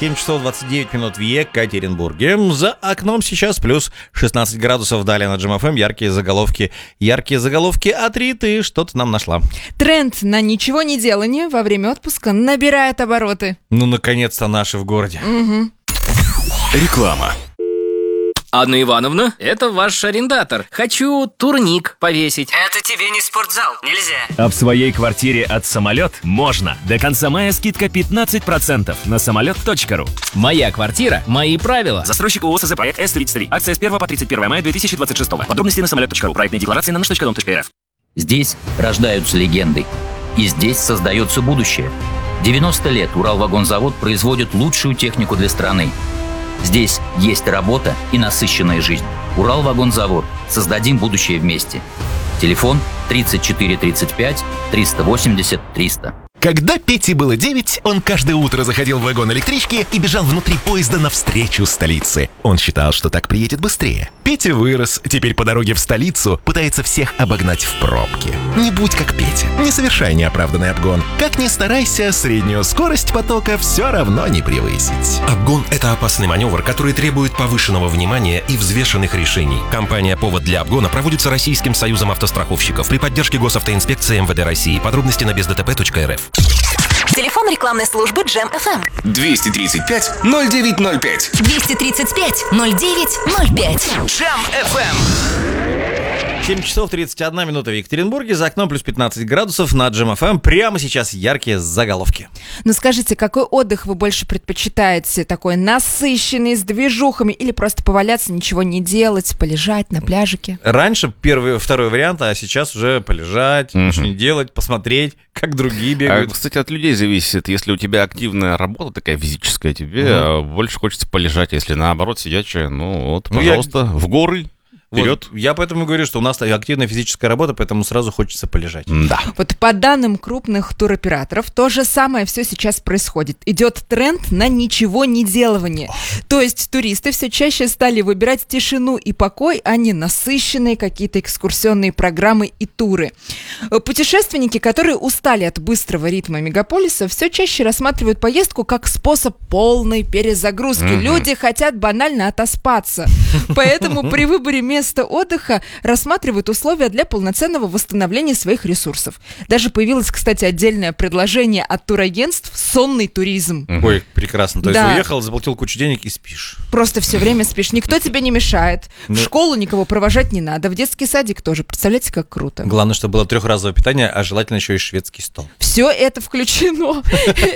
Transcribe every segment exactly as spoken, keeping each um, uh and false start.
семь часов двадцать девять минут в Екатеринбурге. За окном сейчас плюс шестнадцать градусов. Далее на Джем эф эм яркие заголовки. Яркие заголовки. А три ты что-то нам нашла. Тренд на ничего не делание во время отпуска набирает обороты. Ну, наконец-то наши в городе. Угу. Реклама. Анна Ивановна, это ваш арендатор. Хочу турник повесить. Это тебе не спортзал, нельзя. А в своей квартире от «Самолет» можно. До конца мая скидка пятнадцать процентов на самолет точка ру. Моя квартира, мои правила. Застройщик ООО СЗ проект эс тридцать три. Акция с первого по тридцать первое мая две тысячи двадцать шестого. Подробности на самолет точка ру. Проектные декларации на наш точка дом точка эр эф. Здесь рождаются легенды. И здесь создается будущее. девяносто лет Уралвагонзавод производит лучшую технику для страны. Здесь есть работа и насыщенная жизнь. Уралвагонзавод. Создадим будущее вместе. Телефон тридцать четыре тридцать пять триста восемьдесят триста. Когда Пете было девять, он каждое утро заходил в вагон электрички и бежал внутри поезда навстречу столице. Он считал, что так приедет быстрее. Петя вырос, теперь по дороге в столицу пытается всех обогнать в пробке. Не будь как Петя, не совершай неоправданный обгон. Как ни старайся, среднюю скорость потока все равно не превысить. Обгон – это опасный маневр, который требует повышенного внимания и взвешенных решений. Компания «Повод для обгона» проводится Российским союзом автостраховщиков при поддержке Госавтоинспекции эм вэ дэ России. Подробности на без дэ тэ пэ точка эр эф. Телефон рекламной службы Джем эф эм. двести тридцать пять ноль девять ноль пять. двести тридцать пять ноль девять ноль пять. Джем эф эм. семь часов тридцать одна минута в Екатеринбурге. За окном плюс пятнадцать градусов на Джем эф эм. Прямо сейчас яркие заголовки. Ну скажите, какой отдых вы больше предпочитаете? Такой насыщенный, с движухами, или просто поваляться, ничего не делать, полежать на пляжике? Раньше первый, второй вариант, а сейчас уже полежать, Мгм. ничего не делать, посмотреть, как другие А, бегают. кстати, от людей зависит. Если у тебя активная работа такая физическая, тебе Мгм. а, больше хочется полежать. Если наоборот сидячая, ну вот, Ну, я- пожалуйста, в горы, вперед. Вот, я поэтому говорю, что у нас активная физическая работа, поэтому сразу хочется полежать. Да. Вот по данным крупных туроператоров, то же самое все сейчас происходит. Идет тренд на ничего не делание. То есть туристы все чаще стали выбирать тишину и покой, а не насыщенные какие-то экскурсионные программы и туры. Путешественники, которые устали от быстрого ритма мегаполиса, все чаще рассматривают поездку как способ полной перезагрузки. Мгм. Люди хотят банально отоспаться. Поэтому при выборе места отдыха рассматривают условия для полноценного восстановления своих ресурсов. Даже появилось, кстати, отдельное предложение от турагентств «Сонный туризм». Ой, прекрасно. То Да. есть уехал, заплатил кучу денег и спишь. Просто все время спишь. Никто тебе не мешает. Ну. В школу никого провожать не надо. В детский садик тоже. Представляете, как круто. Главное, чтобы было трехразовое питание, а желательно еще и шведский стол. Все это включено.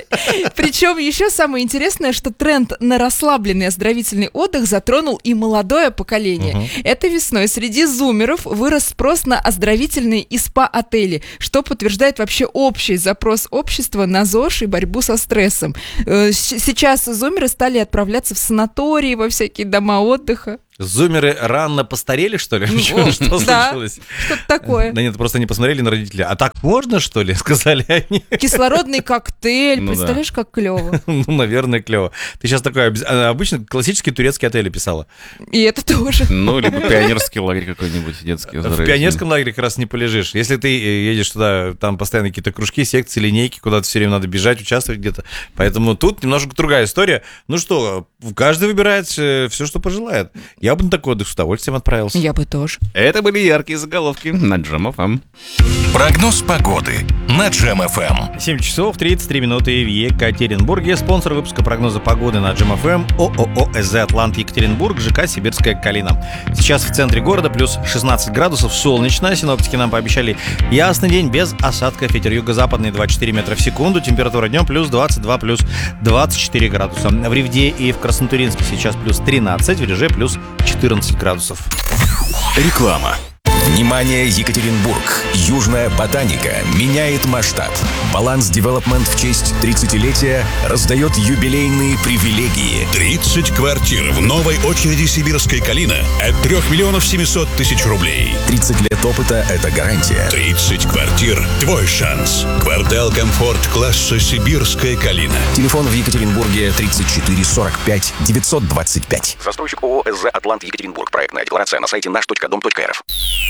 Причем еще самое интересное, что тренд на расслабленный оздоровительный отдых затронул и молодое поколение. Мгм. Этой весной среди зумеров вырос спрос на оздоровительные и спа-отели, что подтверждает вообще общий запрос общества на ЗОЖ и борьбу со стрессом. Э, с- Сейчас зумеры стали отправляться в санатории, во всякие дома отдыха. Зумеры рано постарели, что ли? Ну, Что что да, случилось? что-то такое. Да нет, просто не посмотрели на родителей. А так можно, что ли? Сказали они. Кислородный коктейль, Ну да. представляешь, как клево. Ну, наверное, клево. Ты сейчас такой обез- а, обычно классический турецкий отель описала. И это тоже. Ну, либо пионерский лагерь какой-нибудь детский. В пионерском лагере как раз не полежишь. Если ты э, едешь туда, там постоянно какие-то кружки, секции, линейки, куда-то все время надо бежать, участвовать где-то. Поэтому тут немножко другая история. Ну что, каждый выбирает все, что пожелает. Я бы на такой отдых с удовольствием отправился. Я бы тоже. Это были яркие заголовки на Джем эф эм. Прогноз погоды на Джем эф эм. семь часов тридцать три минуты в Екатеринбурге. Спонсор выпуска прогноза погоды на Джем эф эм ООО ЭЗ «Атлант» Екатеринбург, ЖК «Сибирская Калина». Сейчас в центре города плюс шестнадцать градусов, солнечно. Синоптики нам пообещали ясный день без осадков. Ветер юго-западный двадцать четыре метра в секунду. Температура днем плюс двадцать два, плюс двадцать четыре градуса. В Ревде и в Краснотуринске сейчас плюс тринадцать, в Реже плюс четырнадцать градусов. Реклама. Внимание, Екатеринбург! Южная ботаника меняет масштаб. Баланс Девелопмент в честь тридцатилетия раздает юбилейные привилегии. тридцать квартир в новой очереди «Сибирская Калина» от трех миллионов семисот тысяч рублей. тридцать лет опыта – это гарантия. тридцать квартир – твой шанс. Квартал комфорт класса «Сибирская Калина». Телефон в Екатеринбурге тридцать четыре сорок пять девятьсот двадцать пять. Застройщик ООО ЭЗ «Атлант» Екатеринбург. Проектная декларация на сайте наш точка дом точка эр эф.